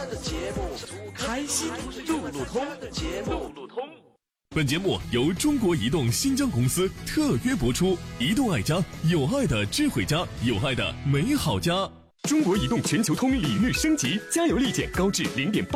开心路路通。 本节目由中国移动新疆公司特约播出，移动爱家，有爱的智慧家，有爱的美好家。 中国移动全球通礼遇升级，加油立减高至0.8